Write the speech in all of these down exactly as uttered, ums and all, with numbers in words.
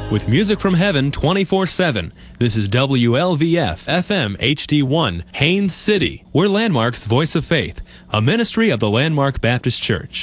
With music from heaven twenty-four seven, this is W L V F F M H D one, Haines City. We're Landmark's Voice of Faith, a ministry of the Landmark Baptist Church.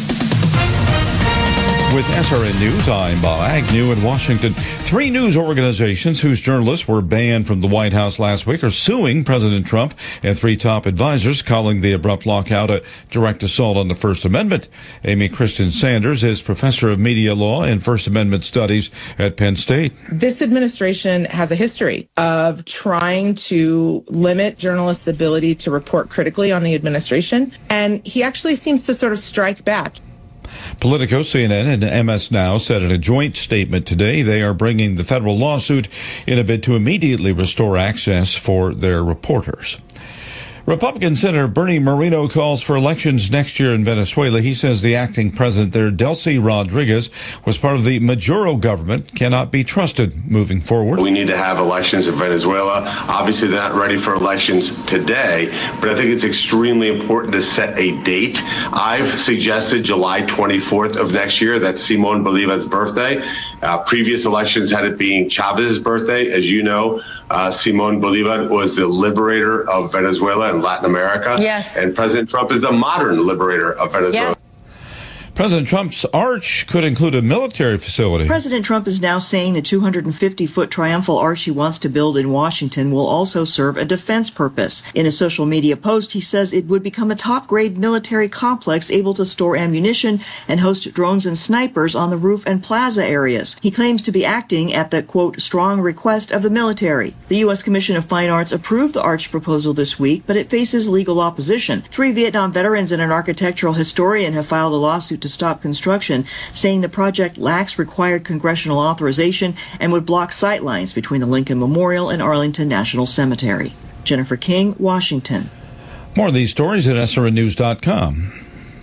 With S R N News, I'm Bob Agnew in Washington. Three news organizations whose journalists were banned from the White House last week are suing President Trump and three top advisors, calling the abrupt lockout a direct assault on the First Amendment. Amy Kristen Sanders is professor of media law and First Amendment studies at Penn State. This administration has a history of trying to limit journalists' ability to report critically on the administration, and he actually seems to sort of strike back. Politico, C N N, and M S Now said in a joint statement today they are bringing the federal lawsuit in a bid to immediately restore access for their reporters. Republican Senator Bernie Moreno calls for elections next year in Venezuela. He says the acting president there, Delcy Rodriguez, was part of the Maduro government, cannot be trusted moving forward. We need to have elections in Venezuela. Obviously, they're not ready for elections today, but I think it's extremely important to set a date. I've suggested July twenty-fourth of next year. That's Simón Bolívar's birthday. Uh, previous elections had it being Chávez's birthday. As you know, uh, Simón Bolívar was the liberator of Venezuela in Latin America. Yes. And President Trump is the modern liberator of Venezuela. Yes. President Trump's arch could include a military facility. President Trump is now saying the two hundred fifty foot triumphal arch he wants to build in Washington will also serve a defense purpose. In a social media post, he says it would become a top-grade military complex able to store ammunition and host drones and snipers on the roof and plaza areas. He claims to be acting at the, quote, strong request of the military. The U S Commission of Fine Arts approved the arch proposal this week, but it faces legal opposition. Three Vietnam veterans and an architectural historian have filed a lawsuit to stop construction, saying the project lacks required congressional authorization and would block sightlines between the Lincoln Memorial and Arlington National Cemetery. Jennifer King, Washington. More of these stories at S R N news dot com.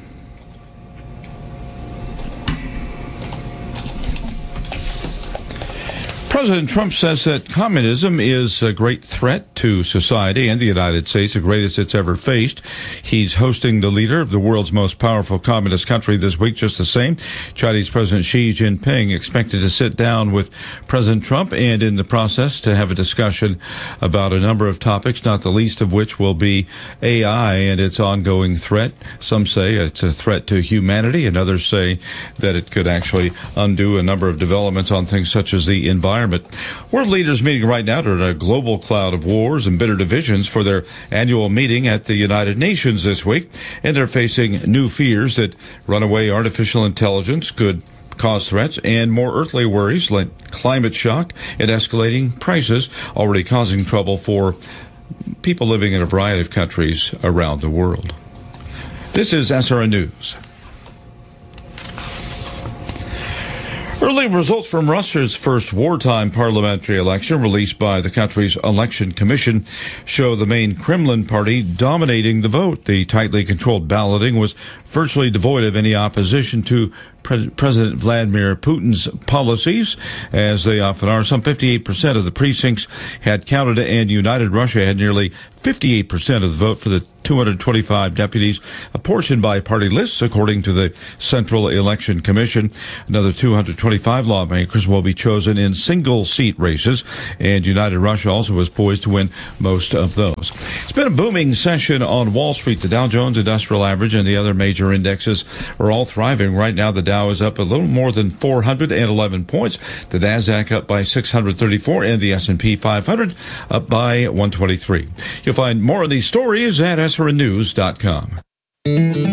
President Trump says that communism is a great threat to society and the United States, the greatest it's ever faced. He's hosting the leader of the world's most powerful communist country this week, just the same. Chinese President Xi Jinping expected to sit down with President Trump and in the process to have a discussion about a number of topics, not the least of which will be A I and its ongoing threat. Some say it's a threat to humanity, and others say that it could actually undo a number of developments on things such as the environment. World leaders meeting right now during a global cloud of wars and bitter divisions for their annual meeting at the United Nations this week, and they're facing new fears that runaway artificial intelligence could cause threats and more earthly worries like climate shock and escalating prices, already causing trouble for people living in a variety of countries around the world. This is S R N News. Early results from Russia's first wartime parliamentary election, released by the country's election commission, show the main Kremlin party dominating the vote. The tightly controlled balloting was virtually devoid of any opposition to Pre- President Vladimir Putin's policies, as they often are. Some fifty-eight percent of the precincts had counted, and United Russia had nearly fifty-eight percent of the vote for the two hundred twenty-five deputies apportioned by party lists, according to the Central Election Commission. Another two hundred twenty-five lawmakers will be chosen in single-seat races, and United Russia also was poised to win most of those. It's been a booming session on Wall Street. The Dow Jones Industrial Average and the other major indexes are all thriving. Right now, the Dow is up a little more than four hundred eleven points. The Nasdaq up by six hundred thirty-four, and the S and P five hundred up by one twenty-three. You'll find more of these stories at S R N news dot com.